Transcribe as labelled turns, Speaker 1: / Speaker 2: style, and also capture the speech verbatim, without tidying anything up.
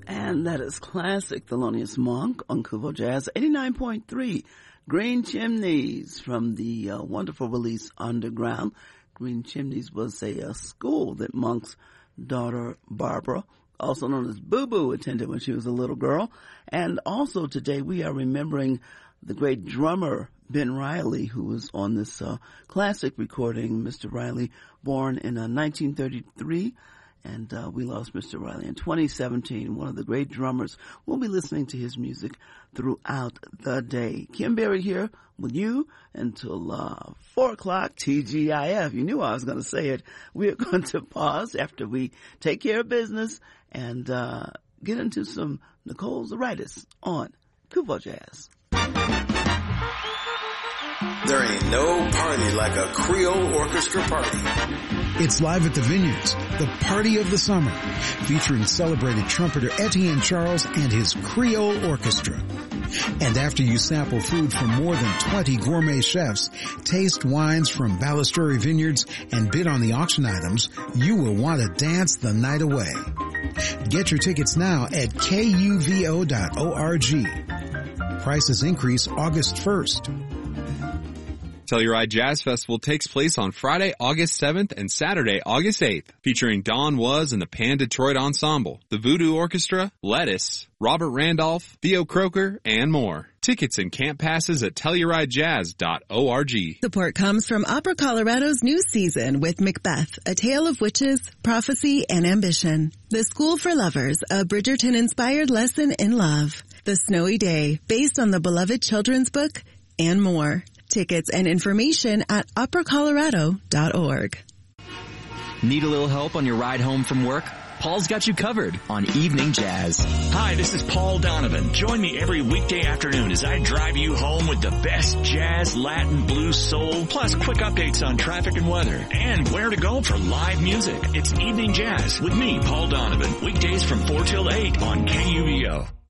Speaker 1: And that is classic Thelonious Monk on Kuvo Jazz eighty-nine point three. Green Chimneys from the uh, wonderful release Underground. Green Chimneys was a, a school that Monk's daughter Barbara, also known as Boo Boo, attended when she was a little girl. And also today we are remembering the great drummer Ben Riley, who was on this uh, classic recording. Mister Riley, born in uh, nineteen thirty-three. And uh, we lost Mister Riley in twenty seventeen, one of the great drummers. We'll be listening to his music throughout the day. Kim Berry here with you until uh, four o'clock, T G I F. You knew I was going to say it. We are going to pause after we take care of business and uh, get into some Nicole Zaritis on Kuvo Jazz.
Speaker 2: There ain't no party like a Creole orchestra party.
Speaker 3: It's live at the Vineyards, the party of the summer, featuring celebrated trumpeter Etienne Charles and his Creole Orchestra. And after you sample food from more than twenty gourmet chefs, taste wines from Balistreri Vineyards, and bid on the auction items, you will want to dance the night away. Get your tickets now at kuvo dot org. Prices increase August first.
Speaker 4: Telluride Jazz Festival takes place on Friday, August seventh and Saturday, August eighth, featuring Don Was and the Pan Detroit Ensemble, the Voodoo Orchestra, Lettuce, Robert Randolph, Theo Croker, and more. Tickets and camp passes at telluride jazz dot org.
Speaker 5: Support comes from Opera Colorado's new season with Macbeth, A Tale of Witches, Prophecy, and Ambition. The School for Lovers, a Bridgerton-inspired lesson in love. The Snowy Day, based on the beloved children's book, and more. Tickets and information at opera colorado dot org.
Speaker 6: Need a little help on your ride home from work? Paul's got you covered on Evening Jazz.
Speaker 7: Hi, this is Paul Donovan. Join me every weekday afternoon as I drive you home with the best jazz, Latin, blues, soul, plus quick updates on traffic and weather, and where to go for live music. It's Evening Jazz with me, Paul Donovan, weekdays from four till eight on K U V O.